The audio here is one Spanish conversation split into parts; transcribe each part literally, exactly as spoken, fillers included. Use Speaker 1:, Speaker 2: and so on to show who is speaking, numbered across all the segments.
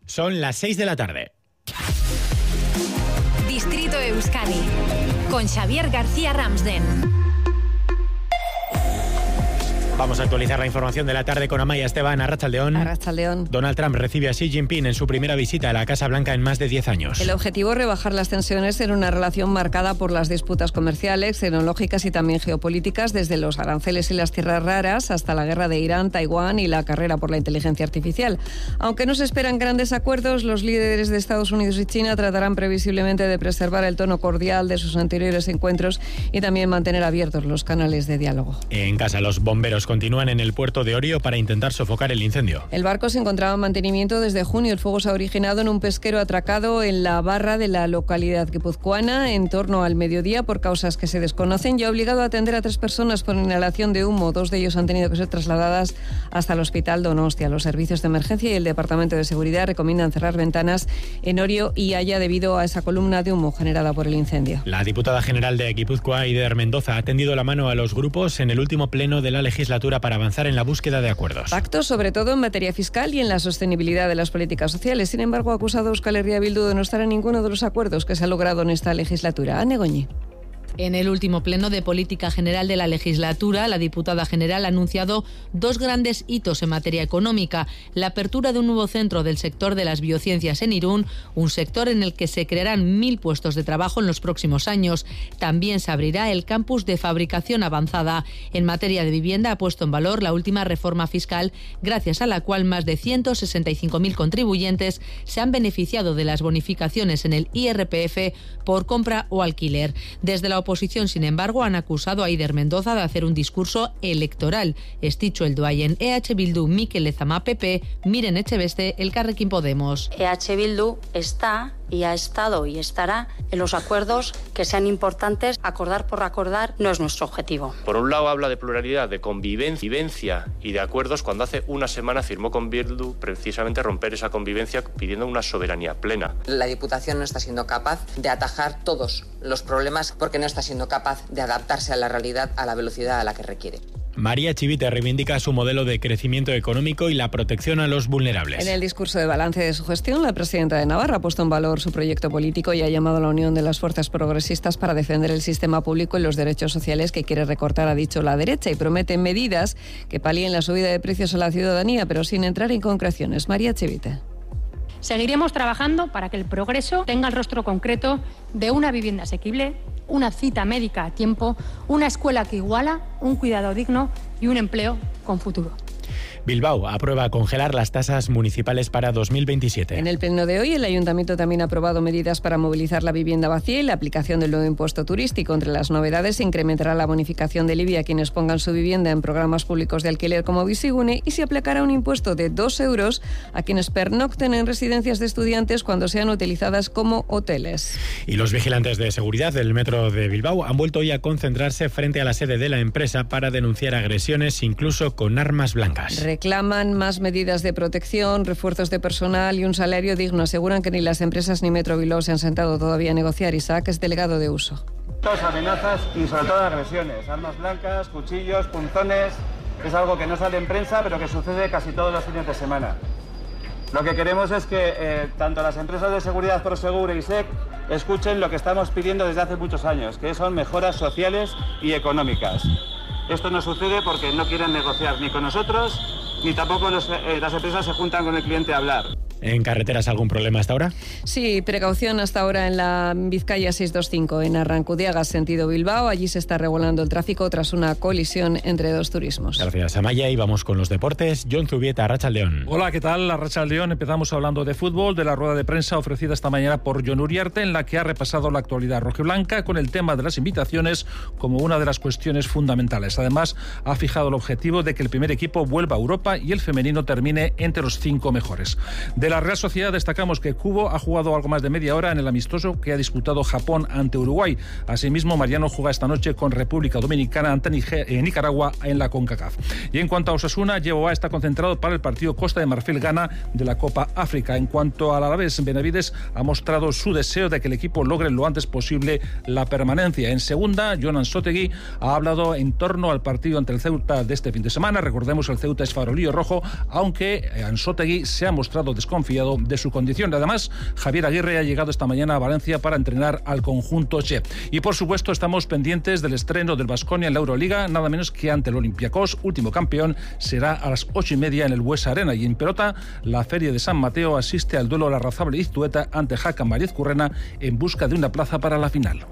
Speaker 1: Son las seis de la tarde.
Speaker 2: Distrito Euskadi, con Xavier García Ramsden.
Speaker 1: Vamos a actualizar la información de la tarde con Amaya Esteban. Arratsaldeón.
Speaker 3: Arratsaldeón.
Speaker 1: Donald Trump recibe a Xi Jinping en su primera visita a la Casa Blanca en más de diez años.
Speaker 3: El objetivo es rebajar las tensiones en una relación marcada por las disputas comerciales, tecnológicas y también geopolíticas, desde los aranceles y las tierras raras hasta la guerra de Irán, Taiwán y la carrera por la inteligencia artificial. Aunque no se esperan grandes acuerdos, los líderes de Estados Unidos y China tratarán previsiblemente de preservar el tono cordial de sus anteriores encuentros y también mantener abiertos los canales de diálogo.
Speaker 1: En casa, los bomberos continúan en el puerto de Orio para intentar sofocar el incendio.
Speaker 3: El barco se encontraba en mantenimiento desde junio. El fuego se ha originado en un pesquero atracado en la barra de la localidad guipuzcoana en torno al mediodía por causas que se desconocen y ha obligado a atender a tres personas por inhalación de humo. Dos de ellos han tenido que ser trasladadas hasta el hospital Donostia. Los servicios de emergencia y el Departamento de Seguridad recomiendan cerrar ventanas en Orio y Haya debido a esa columna de humo generada por el incendio.
Speaker 1: La diputada general de Guipúzcoa, Eider Mendoza, ha tendido la mano a los grupos en el último pleno de la legislatura para avanzar en la búsqueda de acuerdos.
Speaker 3: Pactos, sobre todo en materia fiscal y en la sostenibilidad de las políticas sociales. Sin embargo, ha acusado a Euskal Herria Bildu de no estar en ninguno de los acuerdos que se ha logrado en esta legislatura. Ane Goñi.
Speaker 4: En el último pleno de política general de la legislatura, la diputada general ha anunciado dos grandes hitos en materia económica: la apertura de un nuevo centro del sector de las biociencias en Irún, un sector en el que se crearán mil puestos de trabajo en los próximos años. También se abrirá el campus de fabricación avanzada. En materia de vivienda ha puesto en valor la última reforma fiscal, gracias a la cual más de ciento sesenta y cinco mil contribuyentes se han beneficiado de las bonificaciones en el I R P F por compra o alquiler. Desde la oposición, sin embargo, han acusado a Eider Mendoza de hacer un discurso electoral. Esticho el doyen E H Bildu, Mikel Lezama P P, Miren Echebeste, Elkarrekin Podemos.
Speaker 5: E H Bildu está y ha estado y estará en los acuerdos que sean importantes. Acordar por acordar no es nuestro objetivo.
Speaker 6: Por un lado habla de pluralidad, de convivencia y de acuerdos, cuando hace una semana firmó con Bildu precisamente romper esa convivencia pidiendo una soberanía plena.
Speaker 7: La Diputación no está siendo capaz de atajar todos los problemas porque no está siendo capaz de adaptarse a la realidad a la velocidad a la que requiere.
Speaker 1: María Chivite reivindica su modelo de crecimiento económico y la protección a los vulnerables.
Speaker 3: En el discurso de balance de su gestión, la presidenta de Navarra ha puesto en valor su proyecto político y ha llamado a la unión de las fuerzas progresistas para defender el sistema público y los derechos sociales que quiere recortar, ha dicho la derecha, y promete medidas que palíen la subida de precios a la ciudadanía, pero sin entrar en concreciones. María Chivite.
Speaker 8: Seguiremos trabajando para que el progreso tenga el rostro concreto de una vivienda asequible, una cita médica a tiempo, una escuela que iguala, un cuidado digno y un empleo con futuro.
Speaker 1: Bilbao aprueba congelar las tasas municipales para dos mil veintisiete.
Speaker 3: En el pleno de hoy, el Ayuntamiento también ha aprobado medidas para movilizar la vivienda vacía y la aplicación del nuevo impuesto turístico. Entre las novedades, se incrementará la bonificación del I B I a quienes pongan su vivienda en programas públicos de alquiler como Bizigune y se aplicará un impuesto de dos euros a quienes pernocten en residencias de estudiantes cuando sean utilizadas como hoteles.
Speaker 1: Y los vigilantes de seguridad del metro de Bilbao han vuelto hoy a concentrarse frente a la sede de la empresa para denunciar agresiones, incluso con armas blancas.
Speaker 3: Reclaman más medidas de protección, refuerzos de personal y un salario digno. Aseguran que ni las empresas ni Metro Bilbao se han sentado todavía a negociar. Isaac es delegado de uso.
Speaker 9: Todas amenazas y sobre todo agresiones. Armas blancas, cuchillos, punzones. Es algo que no sale en prensa, pero que sucede casi todos los fines de semana. Lo que queremos es que eh, tanto las empresas de seguridad Prosegur e I S E C escuchen lo que estamos pidiendo desde hace muchos años, que son mejoras sociales y económicas. Esto no sucede porque no quieren negociar ni con nosotros, ni tampoco los, eh, las empresas se juntan con el cliente a hablar.
Speaker 1: ¿En carreteras algún problema hasta ahora?
Speaker 3: Sí, precaución hasta ahora en la Vizcaya seiscientos veinticinco, en Arrancudiaga, sentido Bilbao. Allí se está regulando el tráfico tras una colisión entre dos turismos.
Speaker 1: Gracias, Amaya. Y vamos con los deportes. Jon Zubieta, Arratsaldeón.
Speaker 10: Hola, ¿qué tal? Arratsaldeón. Empezamos hablando de fútbol, de la rueda de prensa ofrecida esta mañana por Jon Uriarte, en la que ha repasado la actualidad rojiblanca con el tema de las invitaciones como una de las cuestiones fundamentales. Además, ha fijado el objetivo de que el primer equipo vuelva a Europa y el femenino termine entre los cinco mejores. De la Real Sociedad destacamos que Cubo ha jugado algo más de media hora en el amistoso que ha disputado Japón ante Uruguay. Asimismo, Mariano juega esta noche con República Dominicana ante Nicaragua en la CONCACAF. Y en cuanto a Osasuna, Yevoa está concentrado para el partido Costa de Marfil-Ghana de la Copa África. En cuanto al Alavés, Benavides ha mostrado su deseo de que el equipo logre lo antes posible la permanencia. En segunda, Jon Ansotegui ha hablado en torno al partido ante el Ceuta de este fin de semana. Recordemos, el Ceuta es farolillo rojo, aunque Ansotegui se ha mostrado desconfiado desconfiado de su condición. Además, Javier Aguirre ha llegado esta mañana a Valencia para entrenar al conjunto Che. Y por supuesto estamos pendientes del estreno del Baskonia en la Euroliga, nada menos que ante el Olympiacos, último campeón. Será a las ocho y media en el Buesa Arena. Y en pelota, la Feria de San Mateo asiste al duelo Larrazabal y Iztueta ante Jaca Mariz Currena en busca de una plaza para la final.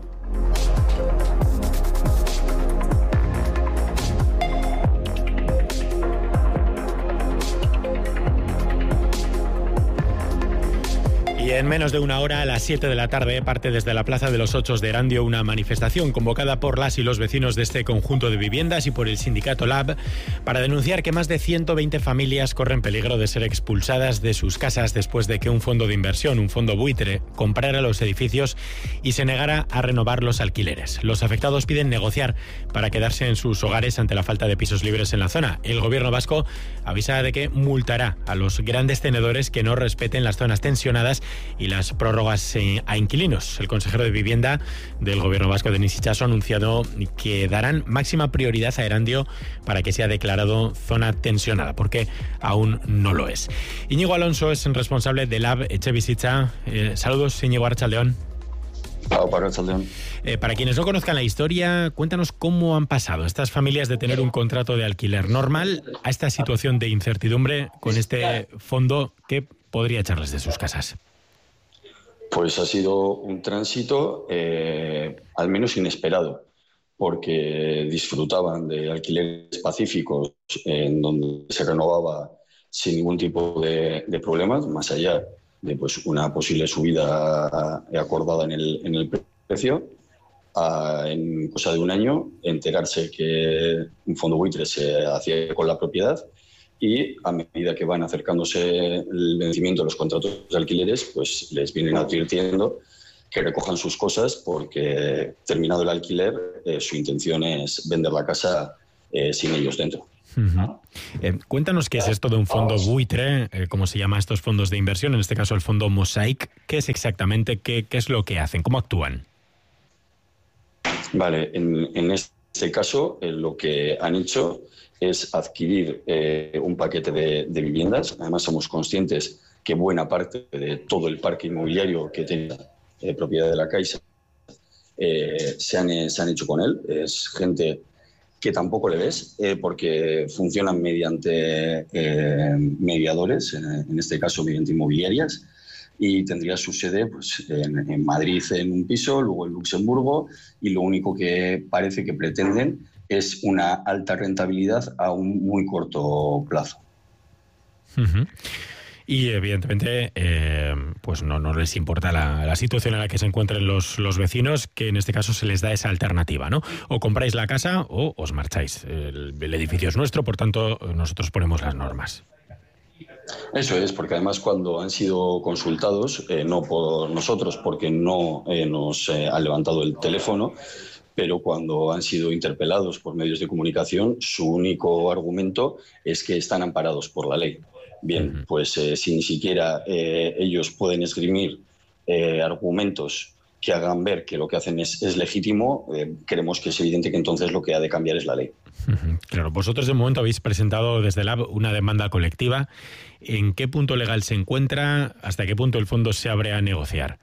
Speaker 1: Y en menos de una hora, a las siete de la tarde, parte desde la Plaza de los Ochos de Erandio una manifestación convocada por las y los vecinos de este conjunto de viviendas y por el sindicato Lab para denunciar que más de ciento veinte familias corren peligro de ser expulsadas de sus casas después de que un fondo de inversión, un fondo buitre, comprara los edificios y se negara a renovar los alquileres. Los afectados piden negociar para quedarse en sus hogares ante la falta de pisos libres en la zona. El gobierno vasco avisa de que multará a los grandes tenedores que no respeten las zonas tensionadas y las prórrogas a inquilinos. El consejero de Vivienda del Gobierno vasco, Denis Itxaso, ha anunciado que darán máxima prioridad a Erandio para que sea declarado zona tensionada, porque aún no lo es. Íñigo Alonso es el responsable de Lab Etxebizitza. Eh, saludos, Íñigo, arratsaldeon. Eh, para quienes no conozcan la historia, cuéntanos cómo han pasado estas familias de tener un contrato de alquiler normal a esta situación de incertidumbre con este fondo que podría echarles de sus casas.
Speaker 11: Pues ha sido un tránsito eh, al menos inesperado, porque disfrutaban de alquileres pacíficos en donde se renovaba sin ningún tipo de, de problemas, más allá de pues, una posible subida acordada en el, en el precio. A, en cosa de un año, enterarse que un fondo buitre se hacía con la propiedad. Y a medida que van acercándose el vencimiento de los contratos de alquileres, pues les vienen advirtiendo que recojan sus cosas porque, terminado el alquiler, eh, su intención es vender la casa eh, sin ellos dentro.
Speaker 1: Uh-huh. Eh, cuéntanos qué es esto de un fondo buitre, eh, cómo se llama estos fondos de inversión, en este caso el fondo Mosaic. ¿Qué es exactamente? ¿Qué, qué es lo que hacen? ¿Cómo actúan?
Speaker 11: Vale, en, en este caso eh, lo que han hecho es adquirir eh, un paquete de, de viviendas. Además, somos conscientes que buena parte de todo el parque inmobiliario que tiene eh, propiedad de la Caixa eh, se, han, se han hecho con él. Es gente que tampoco le ves, eh, porque funcionan mediante eh, mediadores, en, en este caso mediante inmobiliarias, y tendría su sede pues, en, en Madrid en un piso, luego en Luxemburgo, y lo único que parece que pretenden es una alta rentabilidad a un muy corto plazo.
Speaker 1: Uh-huh. Y evidentemente eh, pues no, no les importa la, la situación en la que se encuentren los, los vecinos, que en este caso se les da esa alternativa, ¿no? O compráis la casa o os marcháis. El, el edificio es nuestro, por tanto nosotros ponemos las normas.
Speaker 11: Eso es, porque además cuando han sido consultados, eh, no por nosotros, porque no eh, nos eh, han levantado el teléfono, pero cuando han sido interpelados por medios de comunicación, su único argumento es que están amparados por la ley. Bien, pues eh, si ni siquiera eh, ellos pueden esgrimir eh, argumentos que hagan ver que lo que hacen es, es legítimo, eh, creemos que es evidente que entonces lo que ha de cambiar es la ley.
Speaker 1: Claro, vosotros de momento habéis presentado desde Lab una demanda colectiva. ¿En qué punto legal se encuentra? ¿Hasta qué punto el fondo se abre a negociar?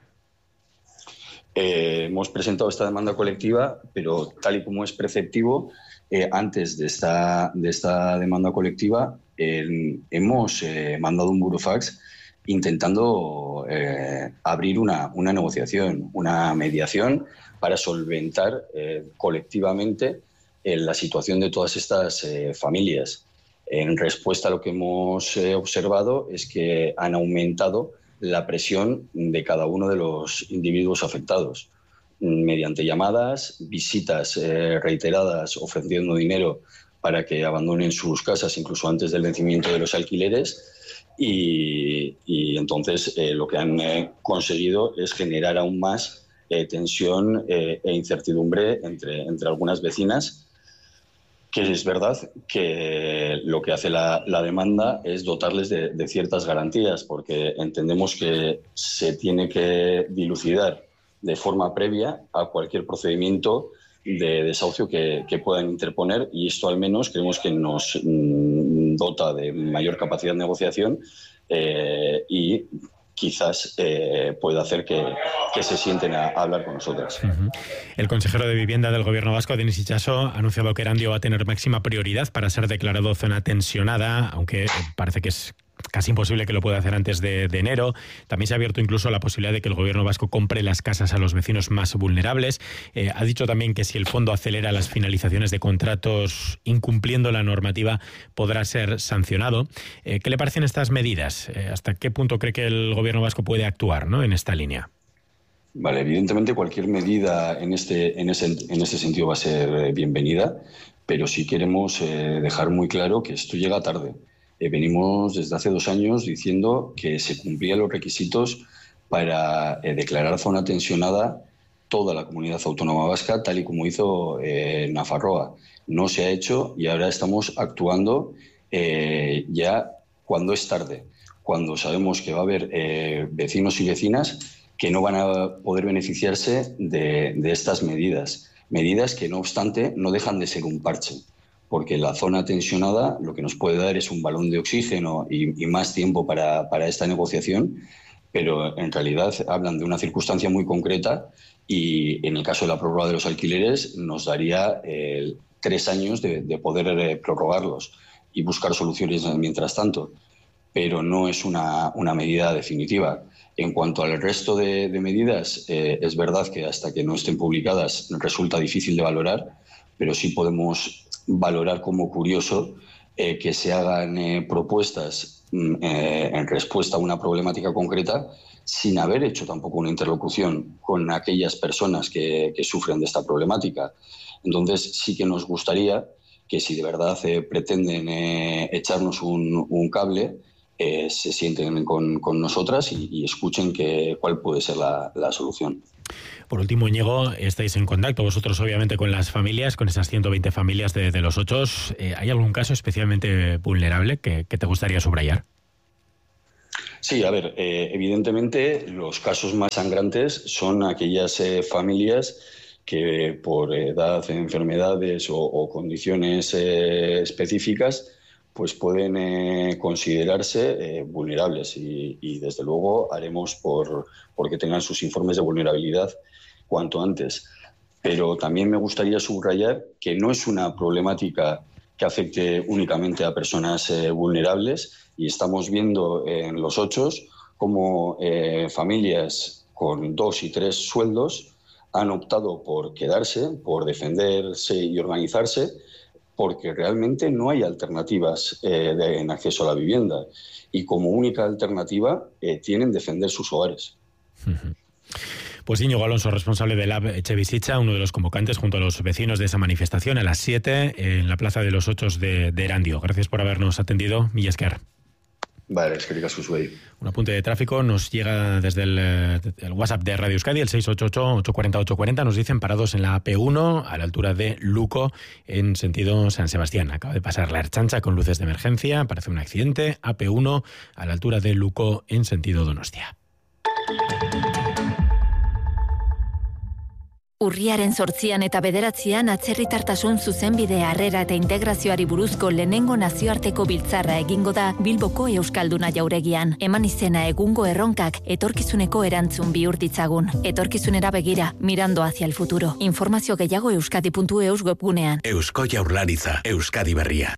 Speaker 11: Eh, hemos presentado esta demanda colectiva, pero tal y como es preceptivo, eh, antes de esta, de esta demanda colectiva eh, hemos eh, mandado un burofax intentando eh, abrir una, una negociación, una mediación para solventar eh, colectivamente eh, la situación de todas estas eh, familias. En respuesta a lo que hemos eh, observado es que han aumentado la presión de cada uno de los individuos afectados, mediante llamadas, visitas eh, reiteradas ofreciendo dinero para que abandonen sus casas incluso antes del vencimiento de los alquileres y, y entonces eh, lo que han eh, conseguido es generar aún más eh, tensión eh, e incertidumbre entre, entre algunas vecinas, que es verdad que lo que hace la, la demanda es dotarles de, de ciertas garantías, porque entendemos que se tiene que dilucidar de forma previa a cualquier procedimiento de desahucio que, que puedan interponer, y esto al menos creemos que nos mm, dota de mayor capacidad de negociación eh, y quizás eh, pueda hacer que, que se sienten a, a hablar con nosotras.
Speaker 1: Uh-huh. El consejero de Vivienda del Gobierno vasco, Denis Itxaso, ha anunciado que Erandio va a tener máxima prioridad para ser declarado zona tensionada, aunque parece que es casi imposible que lo pueda hacer antes de, de enero. También se ha abierto incluso la posibilidad de que el Gobierno vasco compre las casas a los vecinos más vulnerables. Eh, ha dicho también que si el fondo acelera las finalizaciones de contratos incumpliendo la normativa, podrá ser sancionado. Eh, ¿Qué le parecen estas medidas? Eh, ¿Hasta qué punto cree que el Gobierno vasco puede actuar, ¿no?, en esta línea?
Speaker 11: Vale, evidentemente cualquier medida en este, en ese, en ese sentido va a ser bienvenida, pero sí queremos eh, dejar muy claro que esto llega tarde. Eh, venimos desde hace dos años diciendo que se cumplían los requisitos para eh, declarar zona tensionada toda la comunidad autónoma vasca, tal y como hizo eh, Nafarroa. No se ha hecho y ahora estamos actuando eh, ya cuando es tarde, cuando sabemos que va a haber eh, vecinos y vecinas que no van a poder beneficiarse de, de estas medidas. Medidas que, no obstante, no dejan de ser un parche, porque la zona tensionada lo que nos puede dar es un balón de oxígeno y, y más tiempo para, para esta negociación, pero en realidad hablan de una circunstancia muy concreta y en el caso de la prórroga de los alquileres nos daría eh, tres años de, de poder eh, prorrogarlos y buscar soluciones mientras tanto, pero no es una, una medida definitiva. En cuanto al resto de, de medidas, eh, es verdad que hasta que no estén publicadas resulta difícil de valorar, pero sí podemos valorar como curioso eh, que se hagan eh, propuestas eh, en respuesta a una problemática concreta sin haber hecho tampoco una interlocución con aquellas personas que, que sufren de esta problemática. Entonces sí que nos gustaría que si de verdad eh, pretenden eh, echarnos un, un cable, eh, se sienten con, con nosotras y, y escuchen que, cuál puede ser la, la solución.
Speaker 1: Por último, Íñigo, estáis en contacto vosotros obviamente con las familias, con esas ciento veinte familias de, de los Ochos. Eh, ¿Hay algún caso especialmente vulnerable que, que te gustaría subrayar?
Speaker 11: Sí, a ver, eh, evidentemente los casos más sangrantes son aquellas eh, familias que por edad, enfermedades o, o condiciones eh, específicas pues pueden eh, considerarse eh, vulnerables y, y desde luego haremos por, por que tengan sus informes de vulnerabilidad cuanto antes. Pero también me gustaría subrayar que no es una problemática que afecte únicamente a personas eh, vulnerables y estamos viendo en los Ochos como eh, familias con dos y tres sueldos han optado por quedarse, por defenderse y organizarse, porque realmente no hay alternativas eh, de, en acceso a la vivienda y como única alternativa eh, tienen defender sus hogares.
Speaker 1: Uh-huh. Pues Íñigo Alonso, responsable del Lab Etxebizitza, uno de los convocantes junto a los vecinos de esa manifestación a las siete en la Plaza de los Ochos de, de Erandio. Gracias por habernos atendido, mila esker.
Speaker 11: Vale, es que digas su suey.
Speaker 1: Un apunte de tráfico nos llega desde el, el WhatsApp de Radio Euskadi, el seis ocho ocho, ocho cuatro cero, ocho cuatro cero. Nos dicen parados en la A P uno, a la altura de Luco, en sentido San Sebastián. Acaba de pasar la Ertzaintza con luces de emergencia, parece un accidente. A P uno, a la altura de Luco, en sentido Donostia.
Speaker 12: Urriaren zortzian eta bederatzian atzerritartasun zuzenbide harrera eta integrazioari buruzko lehenengo nazioarteko biltzarra egingo da Bilboko Euskalduna jauregian. Eman izena egungo erronkak etorkizuneko erantzun bihur ditzagun. Etorkizunera begira, mirando hacia el futuro. Informazio gehiago euskadi puntu eus webgunean.
Speaker 13: Eusko Jaurlaritza, Euskadi Berria.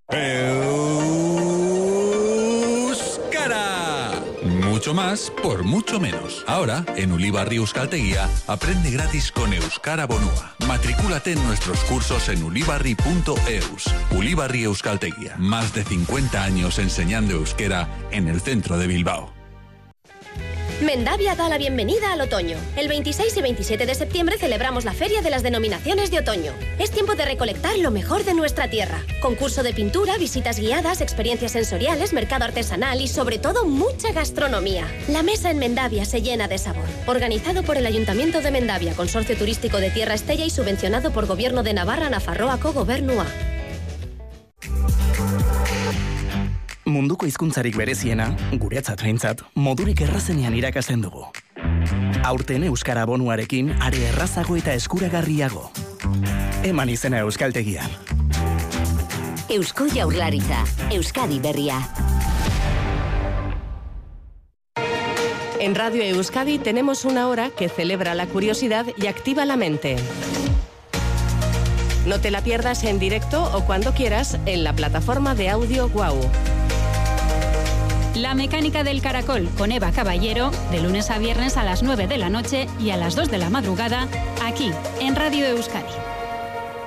Speaker 13: Mucho más por mucho menos. Ahora, en Ulibarri Euskaltegia, aprende gratis con Euskara Bonua. Matricúlate en nuestros cursos en ulibarri punto eus. Ulibarri Euskaltegia. Más de cincuenta años enseñando euskera en el centro de Bilbao.
Speaker 14: Mendavia da la bienvenida al otoño. El veintiséis y veintisiete de septiembre celebramos la Feria de las Denominaciones de Otoño. Es tiempo de recolectar lo mejor de nuestra tierra. Concurso de pintura, visitas guiadas, experiencias sensoriales, mercado artesanal y sobre todo mucha gastronomía. La mesa en Mendavia se llena de sabor. Organizado por el Ayuntamiento de Mendavia, Consorcio Turístico de Tierra Estella y subvencionado por Gobierno de Navarra, Nafarroako Gobernua.
Speaker 15: Munduko hizkuntzarik bereziena, guretzat behintzat, modurik errazenean irakasten dugu. Aurten Euskara Bonuarekin are errazago eta eskuragarriago. Eman izena Euskaltegian.
Speaker 16: Eusko Jaurlaritza, Euskadi Berria. En Radio Euskadi tenemos una hora que celebra la curiosidad y activa la mente. No te la pierdas en directo o cuando quieras en la plataforma de audio Guau.
Speaker 17: La mecánica del caracol con Eva Caballero, de lunes a viernes a las nueve de la noche y a las dos de la madrugada, aquí en Radio Euskadi.